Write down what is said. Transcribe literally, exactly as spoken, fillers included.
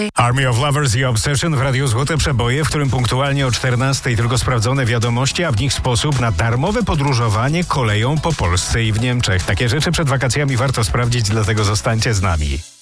Army of Lovers i Obsession w Radiu Złote Przeboje, w którym punktualnie o czternastej tylko sprawdzone wiadomości, a w nich sposób na darmowe podróżowanie koleją po Polsce i w Niemczech. Takie rzeczy przed wakacjami warto sprawdzić, dlatego zostańcie z nami.